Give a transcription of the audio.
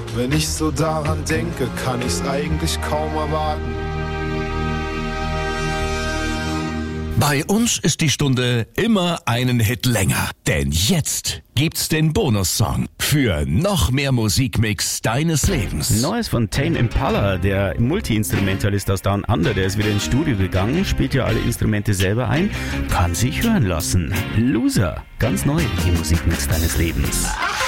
Wenn ich so daran denke, kann ich's eigentlich kaum erwarten. Bei uns ist die Stunde immer einen Hit länger. Denn jetzt gibt's den Bonussong für noch mehr Musikmix deines Lebens. Neues von Tame Impala, der Multi-Instrumentalist aus Down Under, der ist wieder ins Studio gegangen, spielt ja alle Instrumente selber ein, kann sich hören lassen. Loser, ganz neu im Musikmix deines Lebens.